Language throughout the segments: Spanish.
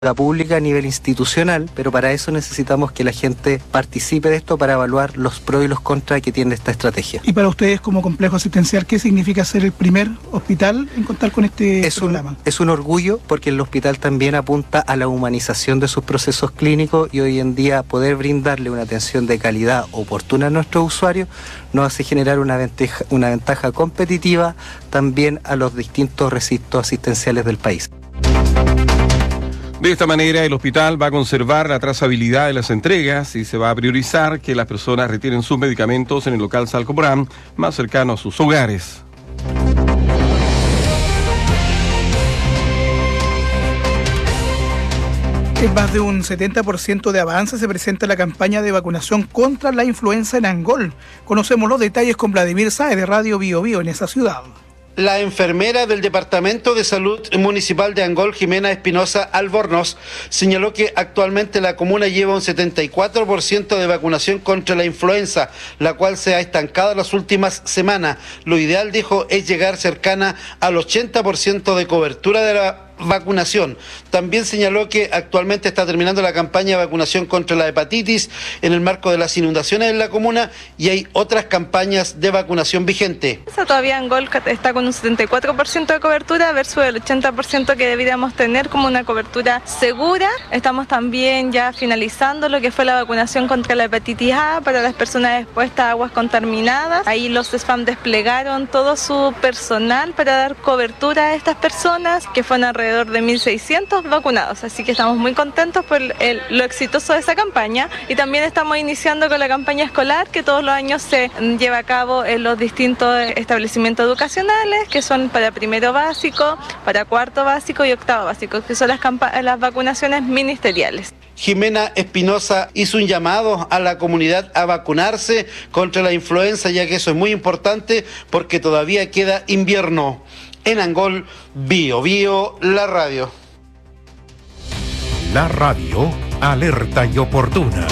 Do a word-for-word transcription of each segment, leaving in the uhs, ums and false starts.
pública a nivel institucional, pero para eso necesitamos que la gente participe de esto para evaluar los pros y los contras que tiene esta estrategia. Y para ustedes como complejo asistencial, ¿qué significa ser el primer hospital en contar con este es programa? Un, es un orgullo porque el hospital también apunta a la humanización de sus procesos clínicos y hoy en día poder brindarle una atención de calidad oportuna a nuestros usuarios nos hace generar una ventaja, una ventaja competitiva también a los distintos recintos asistenciales del país. De esta manera, el hospital va a conservar la trazabilidad de las entregas y se va a priorizar que las personas retiren sus medicamentos en el local Salcobrán más cercano a sus hogares. En más de un setenta por ciento de avance se presenta la campaña de vacunación contra la influenza en Angol. Conocemos los detalles con Vladimir Sáez de Radio Bio Bio en esa ciudad. La enfermera del Departamento de Salud Municipal de Angol, Jimena Espinosa Albornoz, señaló que actualmente la comuna lleva un setenta y cuatro por ciento de vacunación contra la influenza, la cual se ha estancado en las últimas semanas. Lo ideal, dijo, es llegar cercana al ochenta por ciento de cobertura de la vacunación. También señaló que actualmente está terminando la campaña de vacunación contra la hepatitis en el marco de las inundaciones en la comuna y hay otras campañas de vacunación vigente. Todavía Angol está con un setenta y cuatro por ciento de cobertura versus el ochenta por ciento que deberíamos tener como una cobertura segura. Estamos también ya finalizando lo que fue la vacunación contra la hepatitis A para las personas expuestas a aguas contaminadas. Ahí los S F A M desplegaron todo su personal para dar cobertura a estas personas, que fueron alrededor de mil seiscientos vacunados, así que estamos muy contentos por el, lo exitoso de esa campaña y también estamos iniciando con la campaña escolar que todos los años se lleva a cabo en los distintos establecimientos educacionales que son para primero básico, para cuarto básico y octavo básico, que son las, las vacunaciones ministeriales. Jimena Espinosa hizo un llamado a la comunidad a vacunarse contra la influenza, ya que eso es muy importante porque todavía queda invierno. En Angol, Bio Bio, la radio. La radio, alerta y oportuna.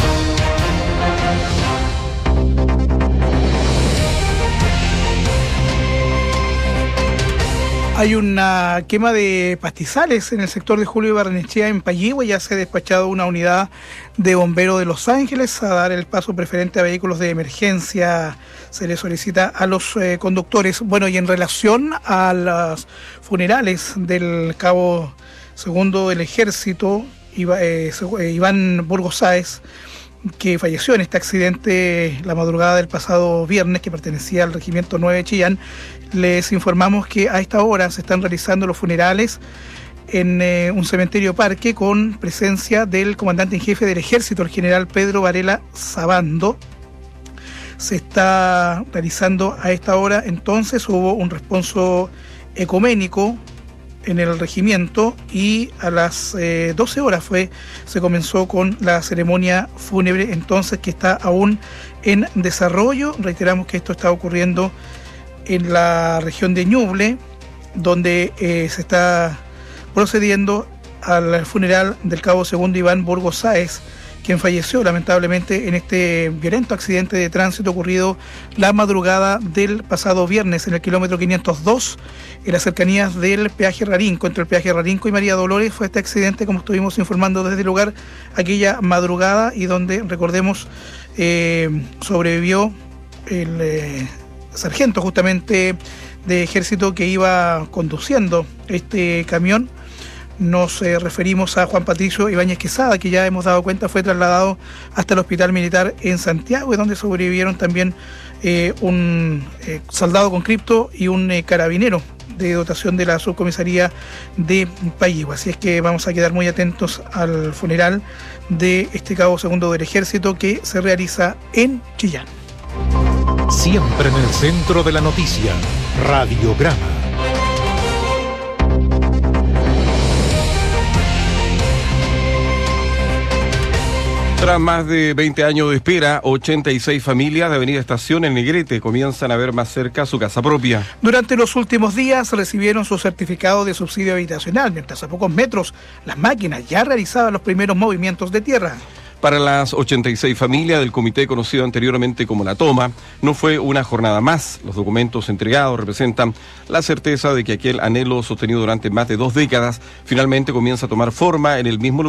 Hay una quema de pastizales en el sector de Julio Barrenechea en Payihue. Ya se ha despachado una unidad de bomberos de Los Ángeles a dar el paso preferente a vehículos de emergencia. Se le solicita a los eh, conductores. Bueno, y en relación a los funerales del cabo segundo del ejército, Iván Burgos Sáez, que falleció en este accidente la madrugada del pasado viernes, que pertenecía al Regimiento nueve de Chillán, les informamos que a esta hora se están realizando los funerales en eh, un cementerio parque con presencia del comandante en jefe del ejército, el general Pedro Varela Sabando. Se está realizando a esta hora, entonces hubo un responso ecuménico en el regimiento y a las eh, doce horas fue, se comenzó con la ceremonia fúnebre, entonces que está aún en desarrollo. Reiteramos que esto está ocurriendo en la región de Ñuble, donde eh, se está procediendo al funeral del cabo segundo Iván Burgos Sáez, quien falleció lamentablemente en este violento accidente de tránsito ocurrido la madrugada del pasado viernes en el kilómetro quinientos dos, en las cercanías del peaje Rarinco, entre el peaje Rarinco y María Dolores. Fue este accidente, como estuvimos informando desde el lugar, aquella madrugada, y donde, recordemos, eh, sobrevivió el eh, sargento justamente de ejército que iba conduciendo este camión. Nos eh, referimos a Juan Patricio Ibáñez Quesada, que ya hemos dado cuenta fue trasladado hasta el Hospital Militar en Santiago, y donde sobrevivieron también eh, un eh, soldado con cripto y un eh, carabinero de dotación de la subcomisaría de Payihue. Así es que vamos a quedar muy atentos al funeral de este cabo segundo del ejército que se realiza en Chillán. Siempre en el centro de la noticia, Radiograma. Tras más de veinte años de espera, ochenta y seis familias de Avenida Estación en Negrete comienzan a ver más cerca su casa propia. Durante los últimos días recibieron su certificado de subsidio habitacional, mientras a pocos metros las máquinas ya realizaban los primeros movimientos de tierra. Para las ochenta y seis familias del comité conocido anteriormente como La Toma, no fue una jornada más. Los documentos entregados representan la certeza de que aquel anhelo sostenido durante más de dos décadas finalmente comienza a tomar forma en el mismo lugar.